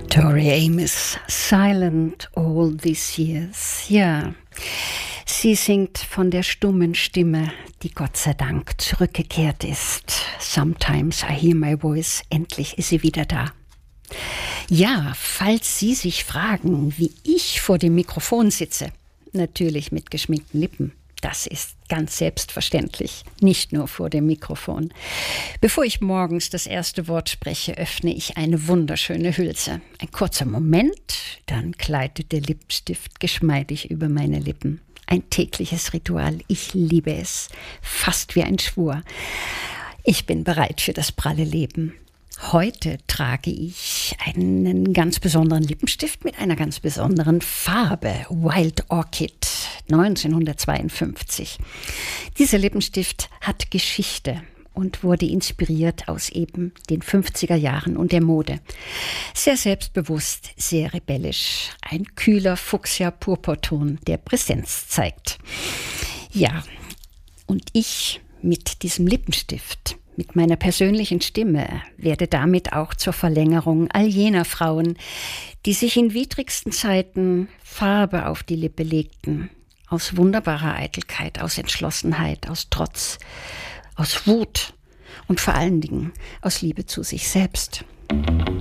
Tori Amos, Silent All These Years. Ja, sie singt von der stummen Stimme, die Gott sei Dank zurückgekehrt ist. Sometimes I hear my voice, endlich ist sie wieder da. Ja, falls Sie sich fragen, wie ich vor dem Mikrofon sitze, natürlich mit geschminkten Lippen. Das ist ganz selbstverständlich, nicht nur vor dem Mikrofon. Bevor ich morgens das erste Wort spreche, öffne ich eine wunderschöne Hülse. Ein kurzer Moment, dann gleitet der Lippenstift geschmeidig über meine Lippen. Ein tägliches Ritual, ich liebe es, fast wie ein Schwur. Ich bin bereit für das pralle Leben. Heute trage ich einen ganz besonderen Lippenstift mit einer ganz besonderen Farbe, Wild Orchid 1952. Dieser Lippenstift hat Geschichte und wurde inspiriert aus eben den 50er Jahren und der Mode. Sehr selbstbewusst, sehr rebellisch. Ein kühler Fuchsia-Purpurton, der Präsenz zeigt. Ja, und ich mit diesem Lippenstift, mit meiner persönlichen Stimme, werde damit auch zur Verlängerung all jener Frauen, die sich in widrigsten Zeiten Farbe auf die Lippe legten. Aus wunderbarer Eitelkeit, aus Entschlossenheit, aus Trotz, aus Wut und vor allen Dingen aus Liebe zu sich selbst.